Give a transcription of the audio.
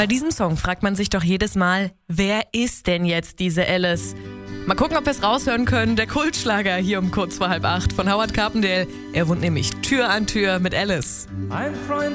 Bei diesem Song fragt man sich doch jedes Mal, wer ist denn jetzt diese Alice? Mal gucken, ob wir es raushören können. Der Kultschlager hier um kurz vor 7:30 von Howard Carpendale. Er wohnt nämlich Tür an Tür mit Alice. Ein Freund